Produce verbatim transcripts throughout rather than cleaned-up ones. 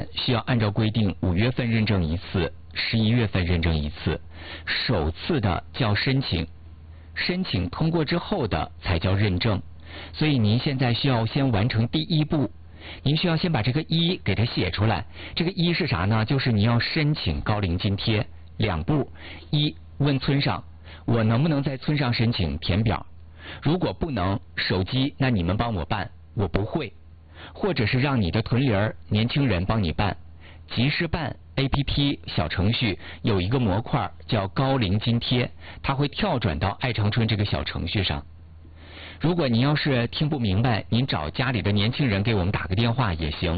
年需要按照规定五月份认证一次，十一月份认证一次，首次的叫申请，申请通过之后的才叫认证。所以您现在需要先完成第一步，您需要先把这个一给它写出来。这个一是啥呢？就是你要申请高龄津贴。两步，一问村上，我能不能在村上申请填表？如果不能，手机那你们帮我办，我不会，或者是让你的屯邻年轻人帮你办。集市办 A P P 小程序有一个模块叫高龄津贴，它会跳转到爱长春这个小程序上。如果您要是听不明白，您找家里的年轻人给我们打个电话也行。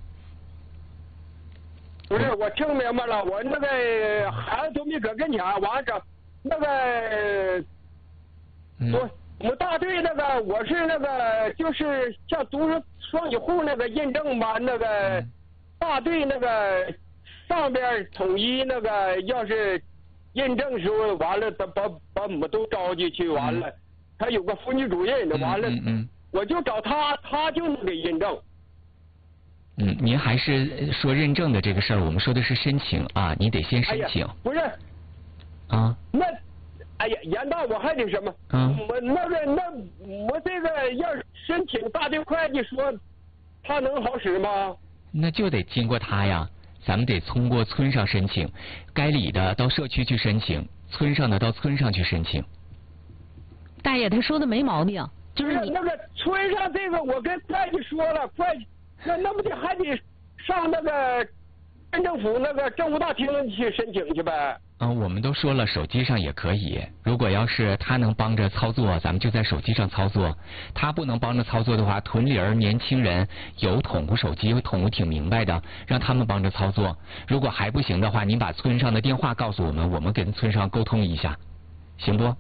不是，我听明白了，我那个孩子都没搁跟前，完了那个我。我们大队那个，我是那个，就是像独生双语户那个认证吧，那个大队那个上边统一那个，要是认证时候完了，把把把我们都召集去，完了，他有个妇女主任，完了，我就找他，他就能给认证。 嗯，您还是说认证的这个事儿，我们说的是申请啊，你得先申请。 哎、不是。 啊。 那。哎呀，严大我还得什么？ 嗯， 我那个那我这个要申请大队会计说，他能好使吗？ 那就得经过他呀，咱们得通过村上申请，该里的到社区去申请，村上的到村上去申请。 大爷，他说的没毛病，就是你那个村上这个，我跟会计说了，会计那那不得还得上那个县政府那个政务大厅去申请去呗？ 嗯，我们都说了，手机上也可以。如果要是他能帮着操作，咱们就在手机上操作；他不能帮着操作的话，屯里儿年轻人有统务手机，有统务挺明白的，让他们帮着操作。如果还不行的话，您把村上的电话告诉我们，我们跟村上沟通一下，行不？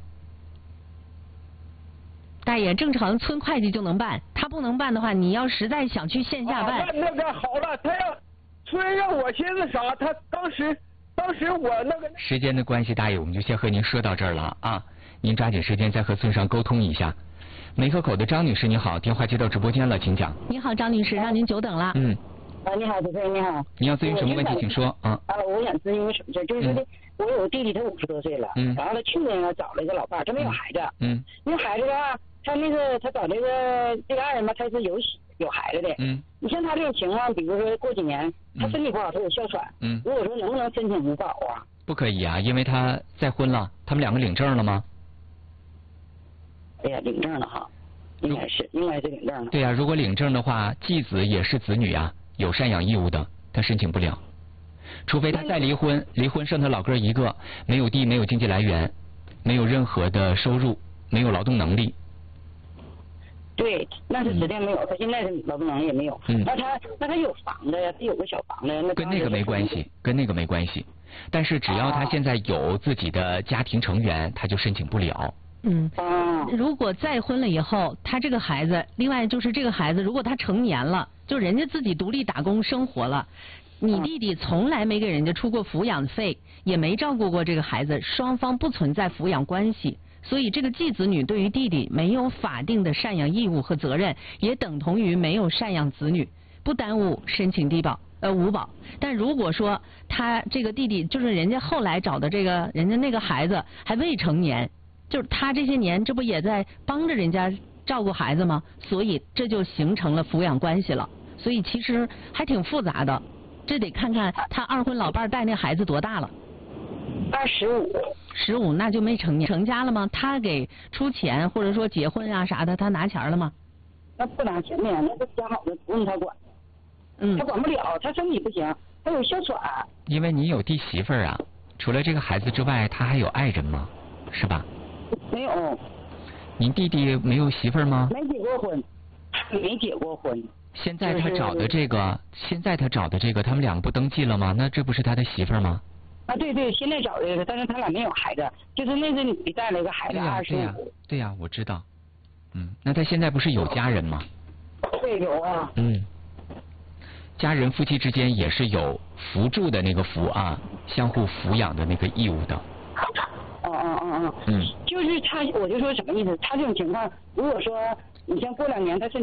大爷，正常村会计就能办，他不能办的话，你要实在想去线下办， 啊、那那个好了，他要村上，我寻思啥？他当时。当时我那个时间的关系，大爷，我们就先和您说到这儿了啊！您抓紧时间再和村上沟通一下。梅河口的张女士，你好，电话接到直播间了，请讲。 你好，张女士，让您久等了。 嗯。 啊，你好，主持人，你好。 你要咨询什么问题，请说啊。 啊，我想咨询什么事？就是说的，嗯、我有个弟弟，他五十多岁了， 嗯， 然后他去年呢找了一个老伴儿，他没有孩子， 嗯， 因为孩子的话，他那个他找这个这个爱人吧，他是有有孩子的， 嗯， 你像他这种情况，比如说过几年他身体不好，他有哮喘， 嗯， 如果说能不能申请五保啊？ 不可以啊，因为他再婚了，他们两个领证了吗？ 哎呀，领证了哈，应该是应该是领证了。 对呀、啊，如果领证的话，继子也是子女啊，有赡养义务的，他申请不了，除非他再离婚，离婚剩他老哥一个，没有地，没有经济来源，没有任何的收入，没有劳动能力。 对，那是指定没有，他现在是劳动能力也没有。 嗯。 那他那他有房子呀，他有个小房子。那跟那个没关系，跟那个没关系。但是只要他现在有自己的家庭成员，他就申请不了。 嗯。 啊。 如果再婚了以后，他这个孩子，另外就是这个孩子，如果他成年了，就人家自己独立打工生活了，你弟弟从来没给人家出过抚养费，也没照顾过这个孩子，双方不存在抚养关系。所以这个继子女对于弟弟没有法定的赡养义务和责任，也等同于没有赡养子女，不耽误申请低保呃五保。但如果说他这个弟弟就是人家后来找的这个人家那个孩子还未成年，就是他这些年这不也在帮着人家照顾孩子吗？所以这就形成了抚养关系了。所以其实还挺复杂的，这得看看他二婚老伴带那孩子多大了。 二十五。 十五那就没成年，成家了吗？他给出钱或者说结婚啊啥的，他拿钱了吗？ 那不拿钱的，那个家好的不用他管。 嗯。 他管不了，他身体不行，他有哮喘。 因为你有弟媳妇儿啊，除了这个孩子之外，他还有爱人吗？是吧？ 没有。 您弟弟没有媳妇儿吗？ 没结过婚，没结过婚。 现在他找的这个，就是、现在他找的这个，他们两个不登记了吗？那这不是他的媳妇儿吗？ 啊，对对，现在找这个，但是他俩没有孩子，就是那个女的带了一个孩子，二十五。 对呀、啊，对呀、啊，我知道。嗯，那他现在不是有家人吗？ 对，有啊。 嗯，家人夫妻之间也是有扶助的那个扶啊，相互抚养的那个义务的。 哦哦哦哦。 嗯。 就是他，我就说什么意思？他这种情况，如果说你像过两年他身